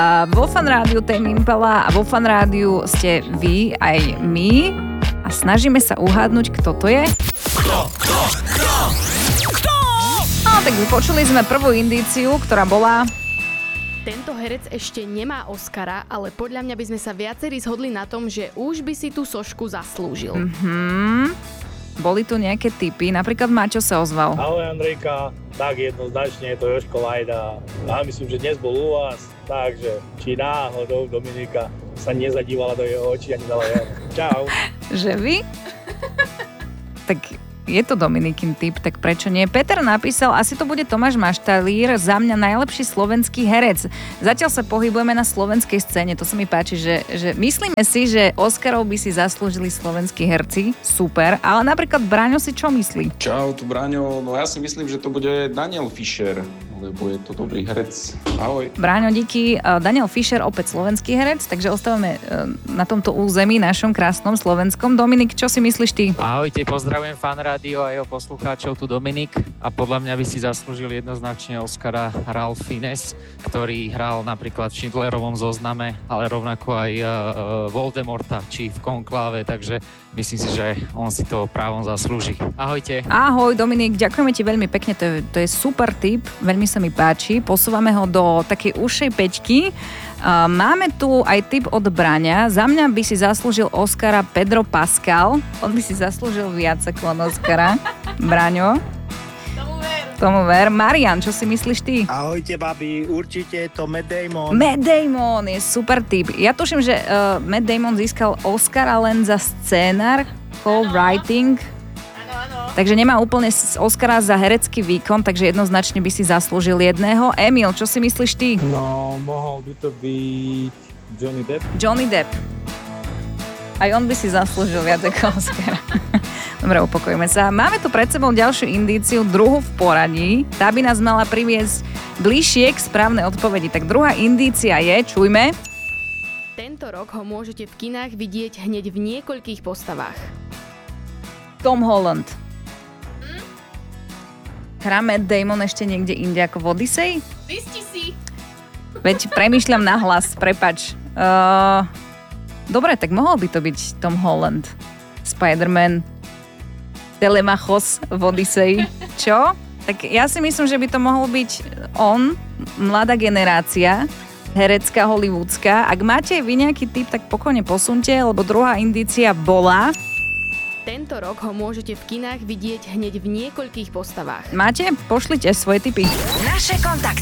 A vo Fan Rádiu Tame Impala a vo Fan Rádiu ste vy aj my a snažíme sa uhádnuť, kto to je. Kto? No, tak vypočuli sme prvú indíciu, ktorá bola... Tento herec ešte nemá Oscara, ale podľa mňa by sme sa viacerí zhodli na tom, že už by si tú sošku zaslúžil. Boli tu nejaké tipy, napríklad Maťo sa ozval. Ahoj Andrejka, tak jednoznačne je to Jožko Lajda. Ja myslím, že dnes bol u vás, takže či náhodou Dominika sa nezadívala do jeho očí ani dala jeho. Čau. Že vy? Tak je to Dominikin tip, tak prečo nie? Peter napísal, asi to bude Tomáš Maštalír, za mňa najlepší slovenský herec. Zatiaľ sa pohybujeme na slovenskej scéne, to sa mi páči, že myslíme si, že Oscarov by si zaslúžili slovenskí herci, super, ale napríklad Braňo si čo myslí? Čau, tu Braňo, no ja si myslím, že to bude Daniel Fischer, lebo je to dobrý herec. Ahoj. Braňo, díky. Daniel Fischer, opäť slovenský herec, takže ostávame na tomto území, našom krásnom slovenskom. Dominik, čo si myslíš ty? Ahojte, pozdravujem Fan Rádio a jeho poslucháčov, tu Dominik. A podľa mňa by si zaslúžil jednoznačne Oscara Ralph Fiennes, ktorý hral napríklad v Schindlerovom zozname, ale rovnako aj Voldemorta, či v Konkláve, takže myslím si, že on si to právom zaslúži. Ahojte. Ahoj Dominik, ďakujeme ti veľmi pekne, to je super tip, veľmi sa mi páči. Posúvame ho do takej užšej peťky. Máme tu aj tip od Braňa. Za mňa by si zaslúžil Oscara Pedro Pascal. On by si zaslúžil viac ako Oscara. Braňo. Tomu ver. Marian, čo si myslíš ty? Ahojte babi, určite je to Matt Damon. Matt Damon je super tip. Ja tuším, že Matt Damon získal Oscara len za scénar, co-writing. Takže nemá úplne Oscara za herecký výkon, takže jednoznačne by si zaslúžil jedného. Emil, čo si myslíš ty? No, mohol by to byť Johnny Depp. Johnny Depp. Aj on by si zaslúžil viac ako Oscara. Dobre, upokojíme sa. Máme tu pred sebou ďalšiu indíciu, druhú v poradí. Tá by nás mala priviesť bližšie k správnej odpovedi. Tak druhá indícia je, čujme. Tento rok ho môžete v kinách vidieť hneď v niekoľkých postavách. Tom Holland. Hrá Matt Damon ešte niekde inde ako v Odyssey? Zisti si! Veď premýšľam nahlas, prepač. Dobre, tak mohol by to byť Tom Holland. Spider-Man. Telemachos v Odyssey. Čo? Tak ja si myslím, že by to mohol byť on, mladá generácia, herecká, hollywoodská. Ak máte vy nejaký tip, tak pokojne posunte, lebo druhá indícia bola... Tento rok ho môžete v kinách vidieť hneď v niekoľkých postavách. Máte? Pošlite svoje tipy. Naše kontakty.